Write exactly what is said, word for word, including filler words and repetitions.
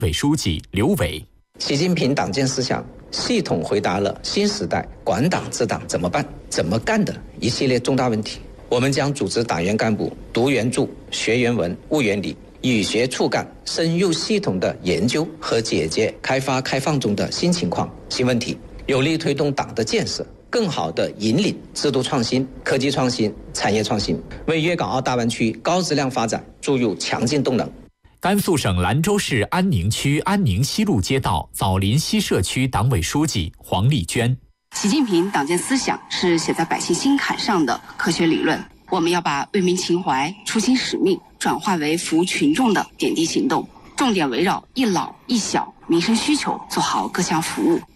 委书记刘伟。 习近平党建思想系统回答了新时代管党治党怎么办、怎么干的一系列重大问题。我们将组织党员干部读原著、学原文、悟原理，与学促干，深入系统的研究和解决开发开放中的新情况、新问题，有力推动党的建设，更好地引领制度创新、科技创新、产业创新，为粤港澳大湾区高质量发展注入强劲动能。 甘肃省兰州市安宁区安宁西路街道枣林西社区党委书记黄丽娟。 习近平党建思想是写在百姓心坎上的科学理论，我们要把为民情怀、初心使命转化为服务群众的点滴行动，重点围绕一老一小民生需求做好各项服务。